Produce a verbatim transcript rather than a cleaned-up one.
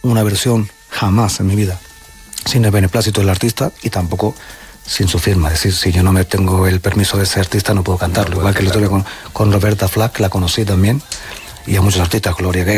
una versión jamás en mi vida sin el beneplácito del artista y tampoco sin su firma. Es decir, si yo no me tengo el permiso de ese artista no puedo cantarlo. No, igual que lo tuve con, con Roberta Flack, la conocí también, y a muchos artistas, Gloria Gaynor,